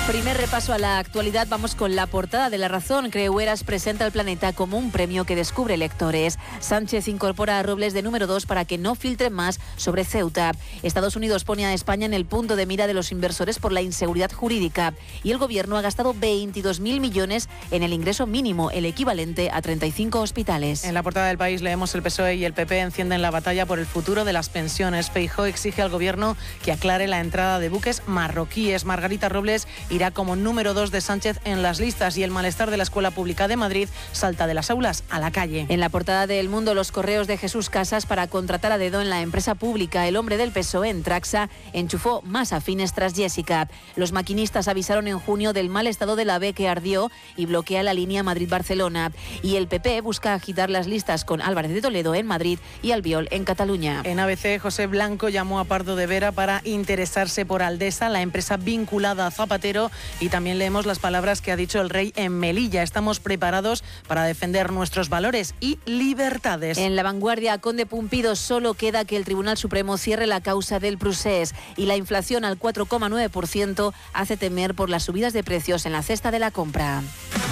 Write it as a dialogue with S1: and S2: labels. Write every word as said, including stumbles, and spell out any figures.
S1: Primer repaso a la actualidad, vamos con la portada de La Razón. Creueras presenta al Planeta como un premio que descubre lectores. Sánchez incorpora a Robles de número dos para que no filtre más sobre Ceuta. Estados Unidos pone a España en el punto de mira de los inversores por la inseguridad jurídica. Y el Gobierno ha gastado veintidós mil millones en el ingreso mínimo, el equivalente a treinta y cinco hospitales.
S2: En la portada del País leemos: el P S O E y el P P encienden la batalla por el futuro de las pensiones. Feijóo exige al Gobierno que aclare la entrada de buques marroquíes. Margarita Robles irá como número dos de Sánchez en las listas y el malestar de la Escuela Pública de Madrid salta de las aulas a la calle.
S1: En la portada de El Mundo, los correos de Jesús Casas para contratar a dedo en la empresa pública. El hombre del P S O E en Traxa enchufó más afines tras Jessica. Los maquinistas avisaron en junio del mal estado del AVE que ardió y bloquea la línea Madrid-Barcelona. Y el P P busca agitar las listas con Álvarez de Toledo en Madrid y Albiol en Cataluña.
S2: En A B C, José Blanco llamó a Pardo de Vera para interesarse por Aldesa, la empresa vinculada a Zapatero. Y también leemos las palabras que ha dicho el rey en Melilla: estamos preparados para defender nuestros valores y libertades.
S1: En La Vanguardia, Conde Pumpido: solo queda que el Tribunal Supremo cierre la causa del Prusés. Y la inflación al cuatro coma nueve por ciento hace temer por las subidas de precios en la cesta de la compra.